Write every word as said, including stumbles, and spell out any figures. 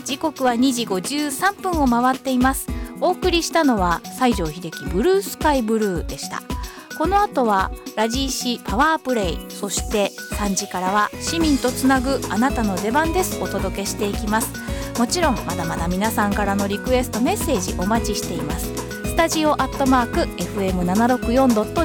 時刻はにじごじゅうさんぷんを回っています。お送りしたのは西城秀樹ブルースカイブルーでした。この後はラジーシパワープレイ、そしてさんじからは市民とつなぐあなたの出番です。お届けしていきます。もちろんまだまだ皆さんからのリクエストメッセージお待ちしています。スタジオアットマーク エフエムななひゃくろくじゅうよん ドット